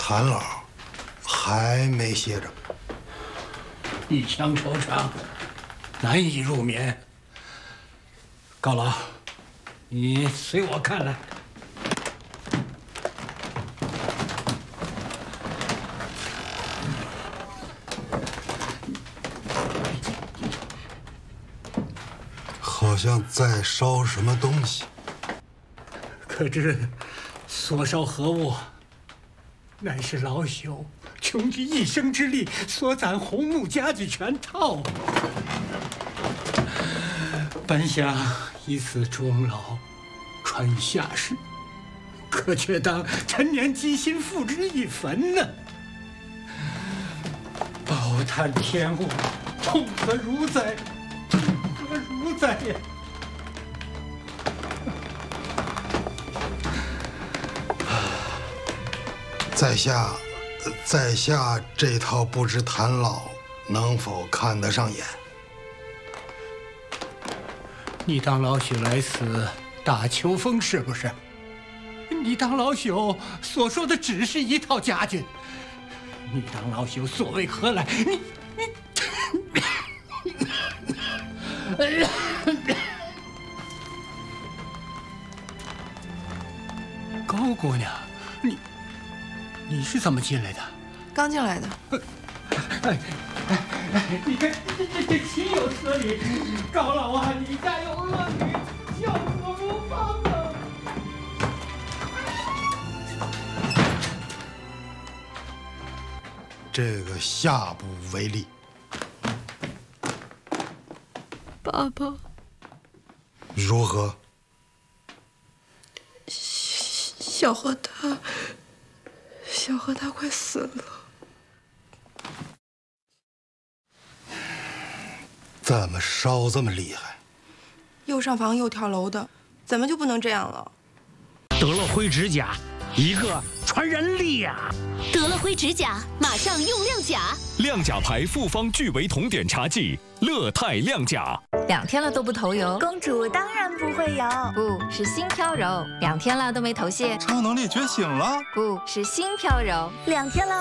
谭老还没歇着， 一腔惆怅，难以入眠。高老，你随我看来。 好像在烧什么东西。 可知所烧何物？乃是老朽穷极一生之力所攒红木家具全套。本想以此终老，传于下世，可却当陈年积薪付之一焚呢。抱叹天物，痛何如哉！痛何如哉呀！ 在下这套不知谭老能否看得上眼？ 你当老朽来此打秋风是不是？你当老朽所说的只是一套家具？你当老朽所为何来？你高姑娘，你是怎么进来的？ 刚进来的。 你看这岂有此理！高老啊，你家有恶女，教我无方啊！ 这个下不为例。 爸爸， 如何？ 小何他快死了。 怎么烧这么厉害？ 又上房又跳楼的，怎么就不能这样了？ 得了灰指甲，一个传人力呀！ 得了灰指甲，马上用亮甲。 亮甲牌复方聚维酮碘茶剂，乐泰亮甲。 2天了都不头油， 公主当然不会有， 不是心飘柔；2天了都没头屑， 超能力觉醒了， 不是心飘柔； 2天了